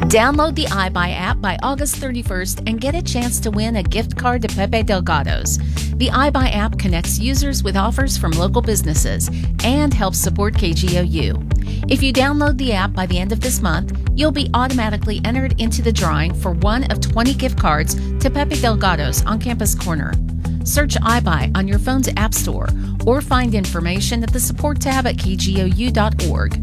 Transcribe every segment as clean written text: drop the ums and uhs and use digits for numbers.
Download the iBuy app by August 31st and get a chance to win a gift card to Pepe Delgado's. The iBuy app connects users with offers from local businesses and helps support KGOU. If you download the app by the end of this month, you'll be automatically entered into the drawing for one of 20 gift cards to Pepe Delgado's on Campus Corner. Search iBuy on your phone's app store or find information at the support tab at kgou.org.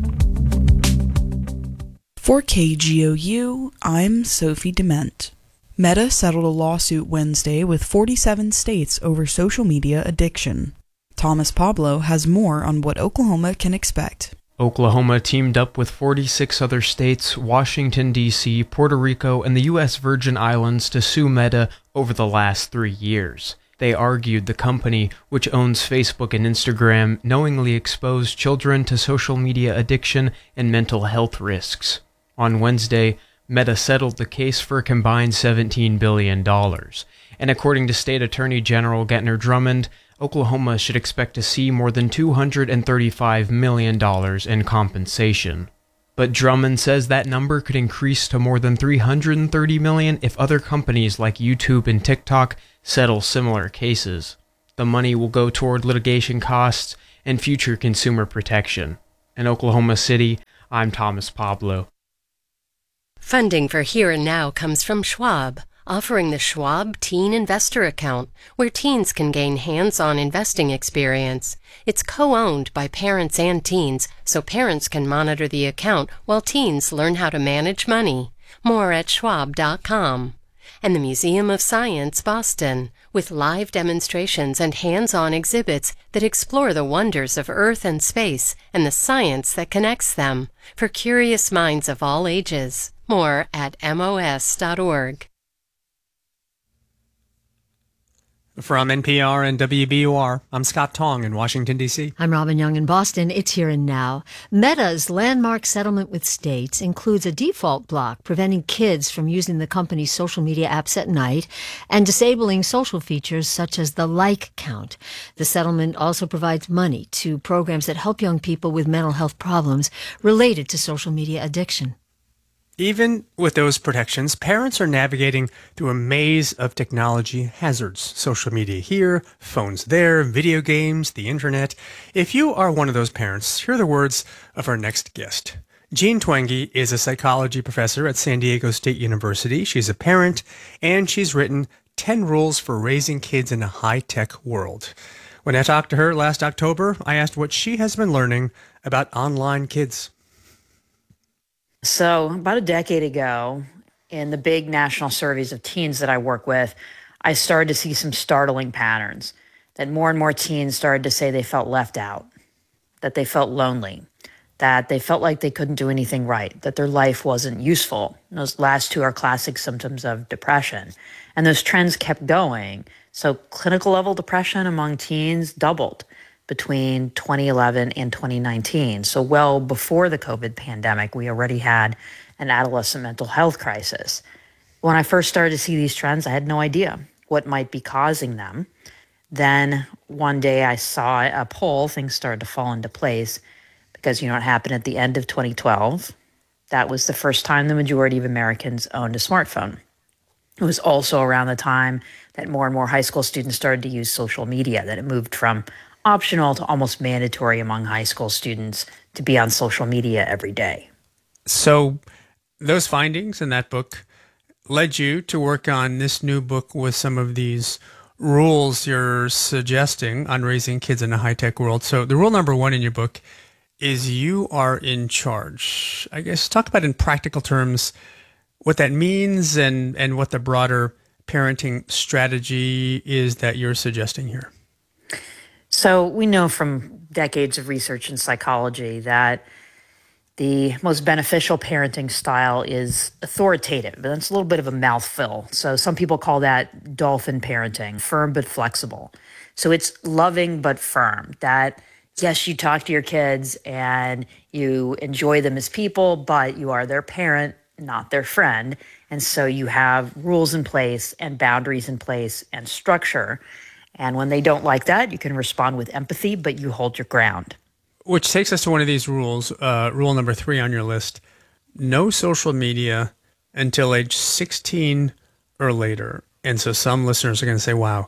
For KGOU, I'm Sophie Dement. Meta settled a lawsuit Wednesday with 47 states over social media addiction. Thomas Pablo has more on what Oklahoma can expect. Oklahoma teamed up with 46 other states, Washington, D.C., Puerto Rico, and the U.S. Virgin Islands to sue Meta over the last 3 years. They argued the company, which owns Facebook and Instagram, knowingly exposed children to social media addiction and mental health risks. On Wednesday, Meta settled the case for a combined $17 billion. And according to State Attorney General Gentner Drummond, Oklahoma should expect to see more than $235 million in compensation. But Drummond says that number could increase to more than $330 million if other companies like YouTube and TikTok settle similar cases. The money will go toward litigation costs and future consumer protection. In Oklahoma City, I'm Thomas Pablo. Funding for Here and Now comes from Schwab, offering the Schwab Teen Investor Account, where teens can gain hands-on investing experience. It's co-owned by parents and teens, so parents can monitor the account while teens learn how to manage money. More at schwab.com. And the Museum of Science, Boston, with live demonstrations and hands-on exhibits that explore the wonders of Earth and space and the science that connects them, for curious minds of all ages. More at mos.org. From NPR and WBUR, I'm Scott Tong in Washington, D.C. I'm Robin Young in Boston. It's Here and Now. Meta's landmark settlement with states includes a default block preventing kids from using the company's social media apps at night and disabling social features such as the like count. The settlement also provides money to programs that help young people with mental health problems related to social media addiction. Even with those protections, parents are navigating through a maze of technology hazards. Social media here, phones there, video games, the internet. If you are one of those parents, here are the words of our next guest. Jean Twenge is a psychology professor at San Diego State University. She's a parent, and she's written 10 Rules for Raising Kids in a High-Tech World. When I talked to her last October, I asked what she has been learning about online kids. So about a decade ago, in the big national surveys of teens that I work with, I started to see some startling patterns, that more and more teens started to say they felt left out, that they felt lonely, that they felt like they couldn't do anything right, that their life wasn't useful. And those last two are classic symptoms of depression. And those trends kept going. So clinical level depression among teens doubled between 2011 and 2019. So well before the COVID pandemic, we already had an adolescent mental health crisis. When I first started to see these trends, I had no idea what might be causing them. Then one day I saw a poll, things started to fall into place because, you know, it happened at the end of 2012. That was the first time the majority of Americans owned a smartphone. It was also around the time that more and more high school students started to use social media, that it moved from optional to almost mandatory among high school students to be on social media every day. So those findings in that book led you to work on this new book with some of these rules you're suggesting on raising kids in a high-tech world. So the rule number 1 in your book is you are in charge. I guess talk about in practical terms what that means and what the broader parenting strategy is that you're suggesting here. So we know from decades of research in psychology that the most beneficial parenting style is authoritative, but that's a little bit of a mouthful. So some people call that dolphin parenting, firm but flexible. So it's loving but firm, that yes, you talk to your kids and you enjoy them as people, but you are their parent, not their friend. And so you have rules in place and boundaries in place and structure. And when they don't like that, you can respond with empathy, but you hold your ground. Which takes us to one of these rules, rule number 3 on your list. No social media until age 16 or later. And so some listeners are going to say, wow,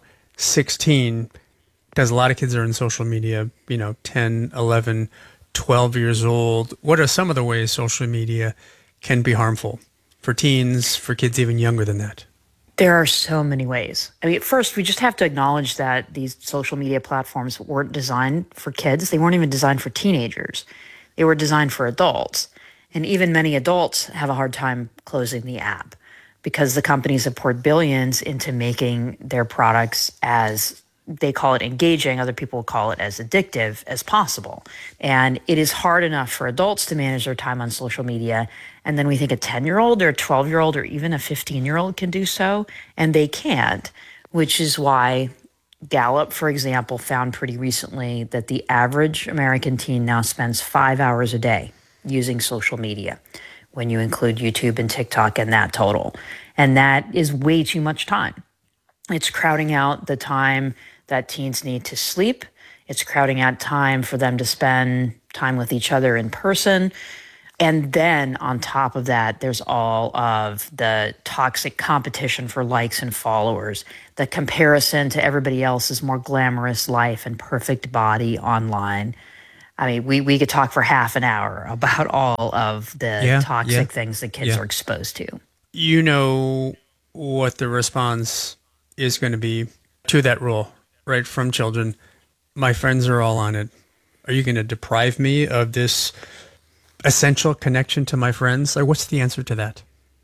16, because a lot of kids are in social media, 10, 11, 12 years old. What are some of the ways social media can be harmful for teens, for kids even younger than that? There are so many ways. I mean, first, we just have to acknowledge that these social media platforms weren't designed for kids. They weren't even designed for teenagers. They were designed for adults. And even many adults have a hard time closing the app because the companies have poured billions into making their products as, they call it engaging, other people call it as addictive as possible. And it is hard enough for adults to manage their time on social media. And then we think a 10-year-old or a 12-year-old or even a 15-year-old can do so, and they can't, which is why Gallup, for example, found pretty recently that the average American teen now spends 5 hours a day using social media when you include YouTube and TikTok in that total. And that is way too much time. It's crowding out the time that teens need to sleep. It's crowding out time for them to spend time with each other in person. And then on top of that, there's all of the toxic competition for likes and followers, the comparison to everybody else's more glamorous life and perfect body online. I mean, we could talk for half an hour about all of the toxic things that kids are exposed to. You know what the response is going to be to that rule, right, from children. My friends are all on it. Are you going to deprive me of this essential connection to my friends? Like, what's the answer to that?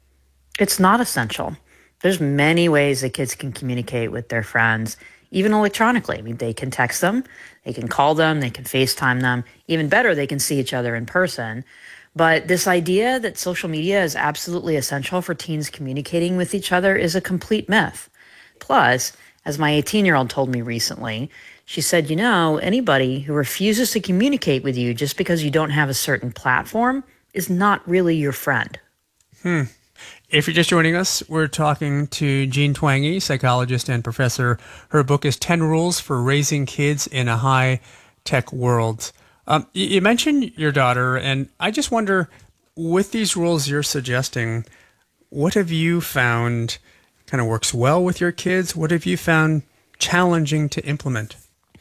It's not essential. There's many ways that kids can communicate with their friends, even electronically. I mean, they can text them, they can call them, they can FaceTime them. Even better, they can see each other in person. But this idea that social media is absolutely essential for teens communicating with each other is a complete myth. Plus, as my 18-year-old told me recently, she said, anybody who refuses to communicate with you just because you don't have a certain platform is not really your friend. If you're just joining us, we're talking to Jean Twenge, psychologist and professor. Her book is 10 Rules for Raising Kids in a High-Tech World. You mentioned your daughter, and I just wonder, with these rules you're suggesting, what have you found kind of works well with your kids? What have you found challenging to implement?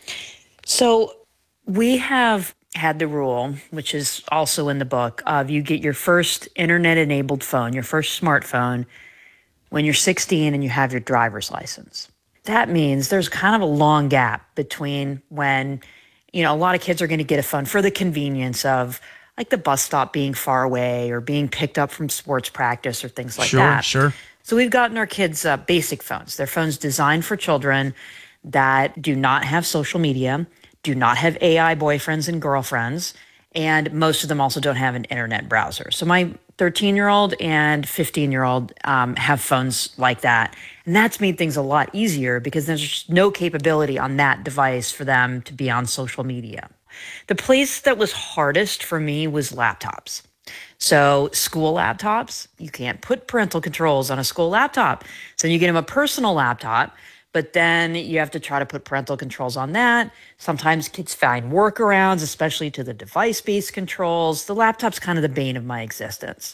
So we have had the rule, which is also in the book, of you get your first internet-enabled phone, your first smartphone, when you're 16 and you have your driver's license. That means there's kind of a long gap between when, a lot of kids are going to get a phone for the convenience of like the bus stop being far away or being picked up from sports practice or things like that. Sure. So we've gotten our kids basic phones. They're phones designed for children that do not have social media, do not have AI boyfriends and girlfriends, and most of them also don't have an internet browser. So my 13-year-old and 15-year-old have phones like that. And that's made things a lot easier because there's just no capability on that device for them to be on social media. The place that was hardest for me was laptops. So school laptops, you can't put parental controls on a school laptop. So you get them a personal laptop, but then you have to try to put parental controls on that. Sometimes kids find workarounds, especially to the device-based controls. The laptop's kind of the bane of my existence.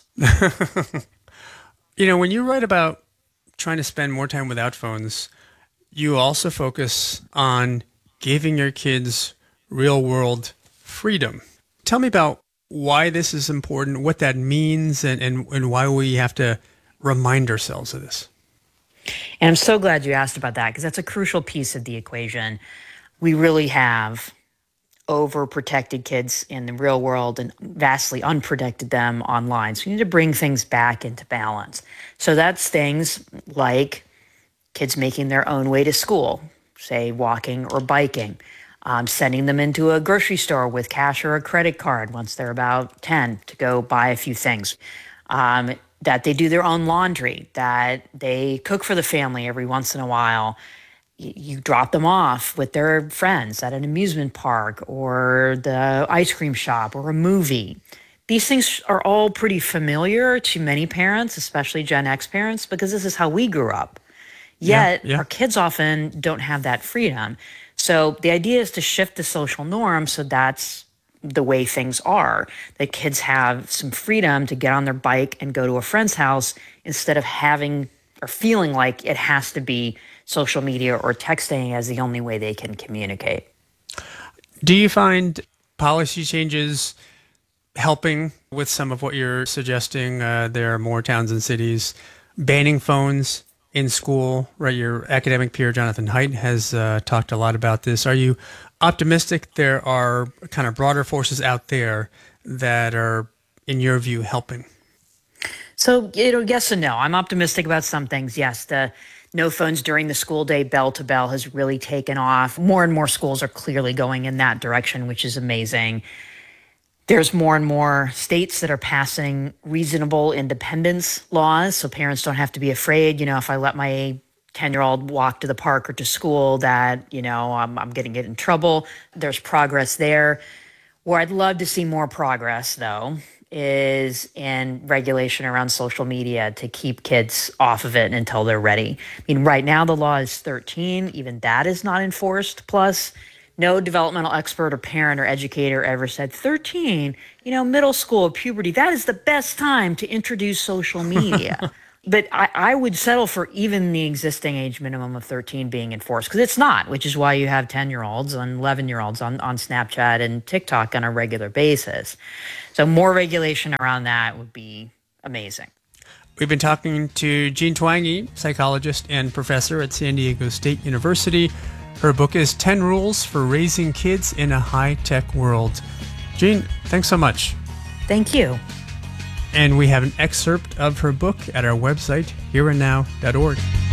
When you write about trying to spend more time without phones, you also focus on giving your kids real-world freedom. Tell me about why this is important, what that means, and why we have to remind ourselves of this. And I'm so glad you asked about that because that's a crucial piece of the equation. We really have overprotected kids in the real world and vastly unprotected them online. So we need to bring things back into balance. So that's things like kids making their own way to school, say walking or biking, sending them into a grocery store with cash or a credit card once they're about 10 to go buy a few things. That they do their own laundry, that they cook for the family every once in a while. You drop them off with their friends at an amusement park or the ice cream shop or a movie. These things are all pretty familiar to many parents, especially Gen X parents, because this is how we grew up. Yet our kids often don't have that freedom. So the idea is to shift the social norm so that's the way things are, that kids have some freedom to get on their bike and go to a friend's house instead of having or feeling like it has to be social media or texting as the only way they can communicate. Do you find policy changes helping with some of what you're suggesting? There are more towns and cities banning phones in school, right? Your academic peer, Jonathan Haidt, has talked a lot about this. Are you optimistic there are kind of broader forces out there that are, in your view, helping? So, yes and no. I'm optimistic about some things. Yes, the no phones during the school day, bell to bell, has really taken off. More and more schools are clearly going in that direction, which is amazing. There's more and more states that are passing reasonable independence laws, so parents don't have to be afraid, if I let my 10-year-old walk to the park or to school that, I'm going to get in trouble. There's progress there. Where I'd love to see more progress, though, is in regulation around social media to keep kids off of it until they're ready. I mean, right now the law is 13. Even that is not enforced. Plus, no developmental expert or parent or educator ever said 13, middle school, puberty, that is the best time to introduce social media. But I would settle for even the existing age minimum of 13 being enforced, because it's not, which is why you have 10-year-olds and 11-year-olds on Snapchat and TikTok on a regular basis. So more regulation around that would be amazing. We've been talking to Jean Twenge, psychologist and professor at San Diego State University. Her book is 10 Rules for Raising Kids in a High-Tech World. Jean, thanks so much. Thank you. And we have an excerpt of her book at our website, hereandnow.org.